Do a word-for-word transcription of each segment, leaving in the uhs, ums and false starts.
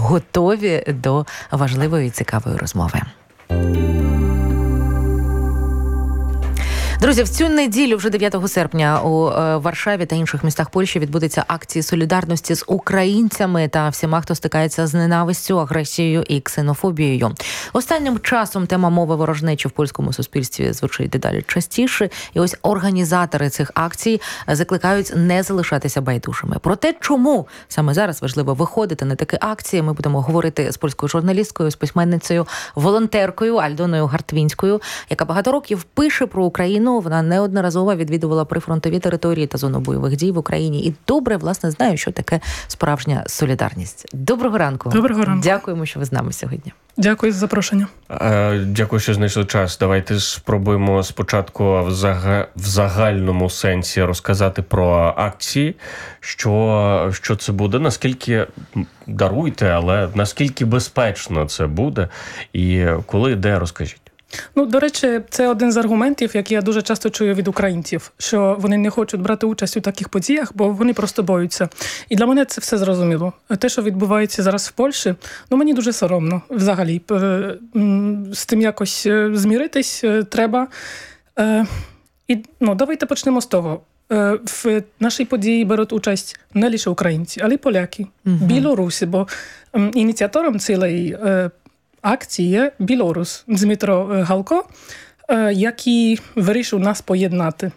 готові до важливої і цікавої розмови. Друзі, в цю неділю, вже дев'ятого серпня, у Варшаві та інших містах Польщі відбудеться акції солідарності з українцями та всіма, хто стикається з ненавистю, агресією і ксенофобією. Останнім часом тема мови ворожнечі в польському суспільстві звучить дедалі частіше. І ось організатори цих акцій закликають не залишатися байдужими. Про те, чому саме зараз важливо виходити на такі акції, ми будемо говорити з польською журналісткою, з письменницею, волонтеркою Альдоною Гартвінською, яка багато років пише про Україну. Вона неодноразово відвідувала прифронтові території та зону бойових дій в Україні і добре, власне, знає, що таке справжня солідарність. Доброго ранку. Доброго ранку. Дякуємо, що ви з нами сьогодні. Дякую за запрошення. Дякую, що знайшли час. Давайте спробуємо спочатку в, зага... в загальному сенсі розказати про акції, що, що це буде, наскільки, даруйте, але наскільки безпечно це буде і коли, де, розкажіть. Ну, до речі, це один з аргументів, які я дуже часто чую від українців, що вони не хочуть брати участь у таких подіях, бо вони просто боються. І для мене це все зрозуміло. Те, що відбувається зараз в Польщі, ну, мені дуже соромно взагалі. З тим якось зміритись треба. І, ну, давайте почнемо з того. В нашій події беруть участь не лише українці, але й поляки, угу. білоруси, бо ініціатором цілої акції є білорус Дмитро Галко, який вирішив нас поєднати.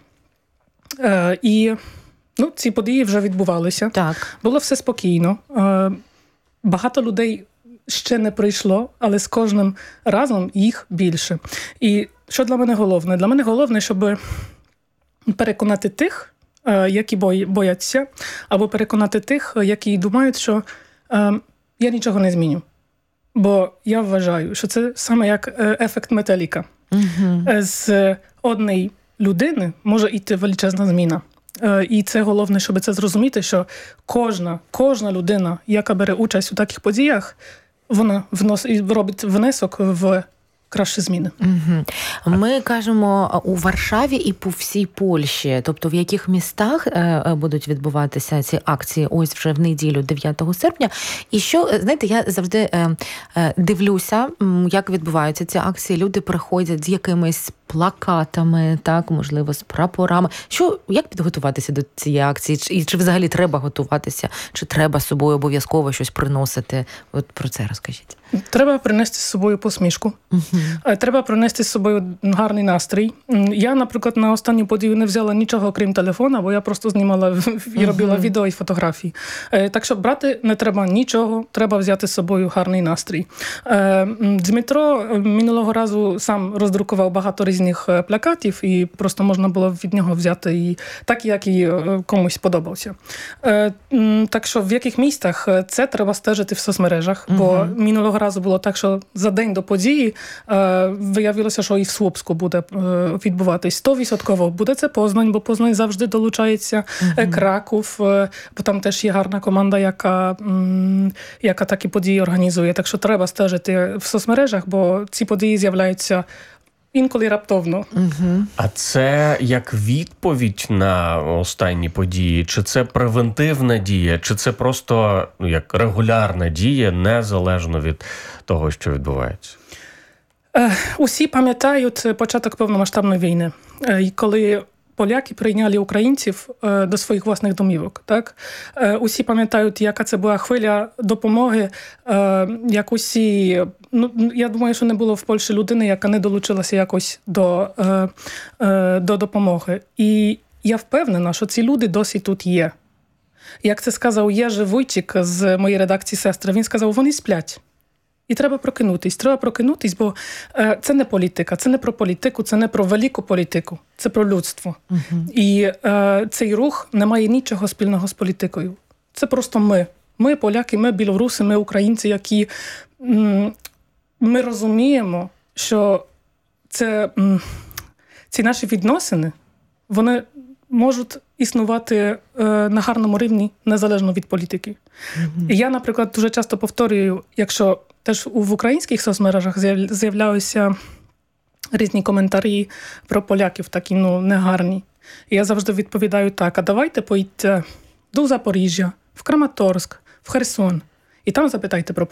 І ну, ці події вже відбувалися. Так. Було все спокійно. Багато людей ще не прийшло, але з кожним разом їх більше. І що для мене головне? Для мене головне, щоб переконати тих, які бояться, або переконати тих, які думають, що я нічого не зміню. Бо я вважаю, що це саме як ефект метелика. Uh-huh. З однієї людини може йти величезна зміна. І це головне, щоб це зрозуміти, що кожна, кожна людина, яка бере участь у таких подіях, вона внос, робить внесок в кращі зміни. Угу. Ми кажемо у Варшаві і по всій Польщі. Тобто в яких містах е, будуть відбуватися ці акції ось вже в неділю дев'ятого серпня. І що, знаєте, я завжди е, е, дивлюся, як відбуваються ці акції. Люди приходять з якимись плакатами, так, можливо, з прапорами. Що, як підготуватися до цієї акції? І чи взагалі треба готуватися? Чи треба з собою обов'язково щось приносити? От про це розкажіть. Треба принести з собою посмішку. Uh-huh. Треба принести з собою гарний настрій. Я, наприклад, на останню подію не взяла нічого, крім телефона, бо я просто знімала і робила uh-huh. відео і фотографії. Так що брати не треба нічого, треба взяти з собою гарний настрій. Дмитро минулого разу сам роздрукував багато різних плакатів, і просто можна було від нього взяти і так, як і комусь подобався. Так що в яких містах це треба стежити в соцмережах, uh-huh. бо минулого разу було так, що за день до події е, виявилося, що і в Słupsku буде е, відбуватись. сто відсотків буде це Познань, бо Познань завжди долучається, mm-hmm. Краків, е, бо там теж є гарна команда, яка, м, яка такі події організує. Так що треба стежити в соцмережах, бо ці події з'являються інколи раптовно. Угу. А це як відповідь на останні події? Чи це превентивна дія? Чи це просто ну, як регулярна дія, незалежно від того, що відбувається? Е, усі пам'ятають початок повномасштабної війни, е, коли поляки прийняли українців е, до своїх власних домівок. Так? Е, усі пам'ятають, яка це була хвиля допомоги, е, як усі... Ну, я думаю, що не було в Польщі людини, яка не долучилася якось до, е, е, до допомоги. І я впевнена, що ці люди досі тут є. Як це сказав Єжи Вуйчик з моєї редакції «Сестра», він сказав, вони сплять. І треба прокинутись. Треба прокинутись, бо е, це не політика, це не про політику, це не про велику політику, це про людство. Uh-huh. І е, цей рух не має нічого спільного з політикою. Це просто ми. Ми, поляки, ми, білоруси, ми, українці, які... М- Ми розуміємо, що це, ці наші відносини, вони можуть існувати е, на гарному рівні, незалежно від політики. Mm-hmm. І я, наприклад, дуже часто повторюю, якщо теж в українських соцмережах з'являються різні коментарі про поляків, такі, ну, негарні. І я завжди відповідаю так, а давайте поїдьте до Запоріжжя, в Краматорськ, в Херсон, і там запитайте про